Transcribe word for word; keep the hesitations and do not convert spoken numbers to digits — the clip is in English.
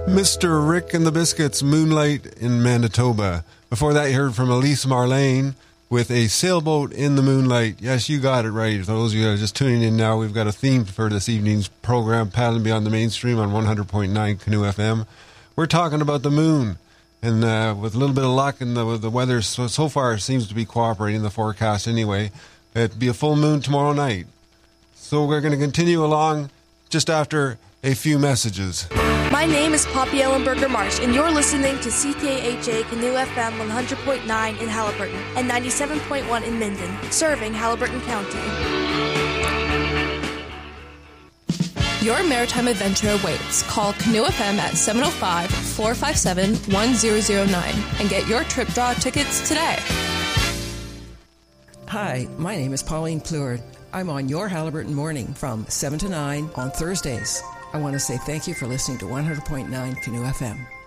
Mister Rick and the Biscuits, Moonlight in Manitoba. Before that, you heard from Elise Marlane with A Sailboat in the Moonlight. Yes, you got it right. For those of you that are just tuning in now, we've got a theme for this evening's program, Paddling Beyond the Mainstream on one hundred point nine Canoe F M. We're talking about the moon. And uh, with a little bit of luck, and the, the weather so, so far seems to be cooperating, the forecast anyway, it'll be a full moon tomorrow night. So we're going to continue along just after a few messages. My name is Poppy Ellenberger Marsh, and you're listening to C K H A Canoe F M one hundred point nine in Haliburton and ninety-seven point one in Minden, serving Haliburton County. Your maritime adventure awaits. Call Canoe F M at seven oh five, four five seven, one zero zero nine and get your trip draw tickets today. Hi, my name is Pauline Pleward. I'm on Your Haliburton Morning from seven to nine on Thursdays. I want to say thank you for listening to one hundred point nine Canoe F M.